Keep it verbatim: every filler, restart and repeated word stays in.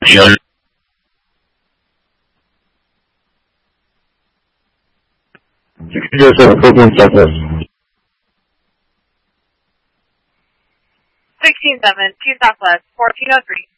Sure. Just a quick second. sixteen seven, two Southwest, fourteen oh three.